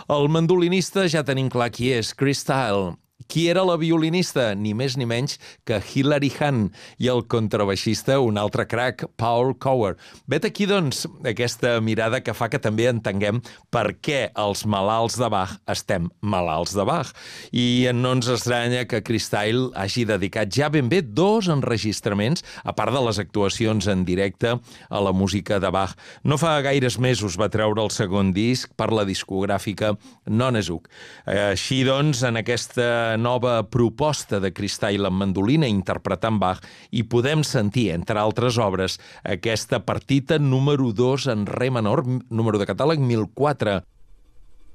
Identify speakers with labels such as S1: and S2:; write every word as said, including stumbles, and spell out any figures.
S1: El mandolinista ja tenim clar qui és, Chris Steele. Qui era la violinista? Ni més ni menys que Hilary Hahn. I el contrabaixista, un altre crac, Paul Cower. Vet aquí, doncs, aquesta mirada que fa que també entenguem per què els malalts de Bach estem malalts de Bach. I no ens estranya que Chris Steele hagi dedicat ja ben bé dos enregistraments, a part de les actuacions en directe, a la música de Bach. No fa gaires mesos va treure el segon disc per la discogràfica Nonezuk. Així, doncs, en aquesta nova proposta de Chris Steele amb mandolina interpretant Bach i podem sentir, entre altres obres, aquesta partita número dos en re menor, número de catàleg mil quatre.